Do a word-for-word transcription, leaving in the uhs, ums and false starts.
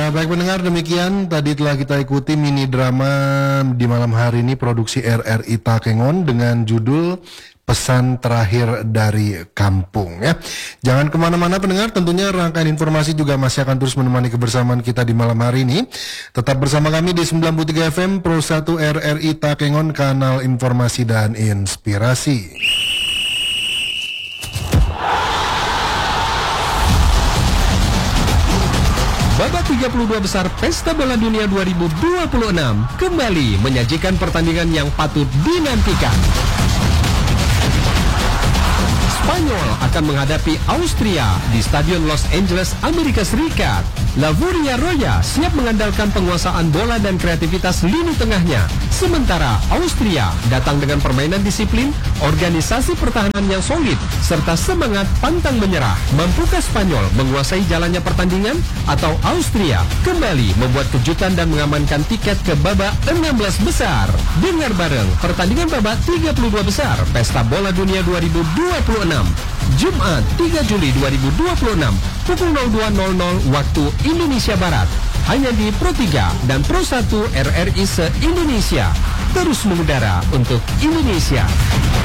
Ya, baik pendengar, demikian tadi telah kita ikuti mini drama di malam hari ini produksi R R I Takengon dengan judul Pesan Terakhir dari Kampung ya. Jangan kemana-mana pendengar, tentunya rangkaian informasi juga masih akan terus menemani kebersamaan kita di malam hari ini. Tetap bersama kami di sembilan puluh tiga F M Pro satu R R I Takengon, kanal informasi dan inspirasi. Babak tiga puluh dua besar Pesta Bola Dunia dua ribu dua puluh enam kembali menyajikan pertandingan yang patut dinantikan. Spanyol akan menghadapi Austria di Stadion Los Angeles, Amerika Serikat. La Furia Roya siap mengandalkan penguasaan bola dan kreativitas lini tengahnya. Sementara Austria datang dengan permainan disiplin, organisasi pertahanan yang solid, serta semangat pantang menyerah. Mampukah Spanyol menguasai jalannya pertandingan? Atau Austria kembali membuat kejutan dan mengamankan tiket ke babak enam belas besar? Dengar bareng pertandingan babak tiga puluh dua besar Pesta Bola Dunia dua ribu dua puluh enam. Jumat tiga Juli dua ribu dua puluh enam pukul nol dua nol nol waktu Indonesia Barat, hanya di Pro tiga dan Pro satu R R I se-Indonesia, terus mengudara untuk Indonesia.